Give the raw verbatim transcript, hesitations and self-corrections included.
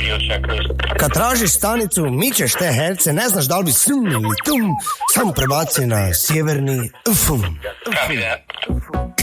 Kad tražiš stanicu, mičeš te herce, ne znaš da li bi sum ili tum, samo prebaci na sjeverni ufum.